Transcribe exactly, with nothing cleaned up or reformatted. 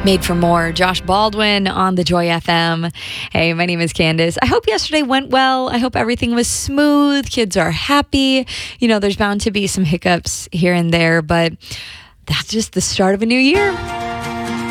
Made for More, Josh Baldwin on the Joy F M. Hey, my name is Candace. I hope yesterday went well. I hope everything was smooth. Kids are happy. You know, there's bound to be some hiccups here and there, but that's just the start of a new year.